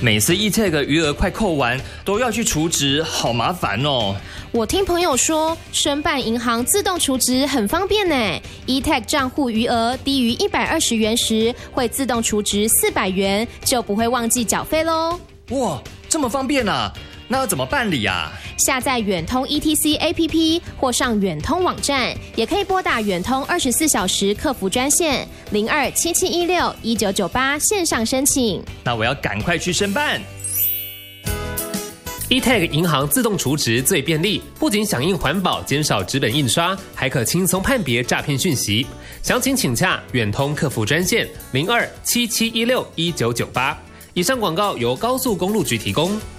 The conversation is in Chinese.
每次 eTag 余额快扣完，都要去储值，好麻烦哦。 我听朋友说，申办银行自动储值很方便呢。eTag 账户余额低于120元时，会自动储值400元，就不会忘记缴费咯。 哇，这么方便啊！那要怎么办理啊？ 下载远通 ETC APP 或上远通网站，也可以拨打远通24小时客服专线0277161998线上申请。 那我要赶快去申办。 eTag 银行自动储值最便利，不仅响应环保，减少纸本印刷，还可轻松判别诈骗讯息。详情请洽远通客服专线0277161998。以上广告由高速公路局提供。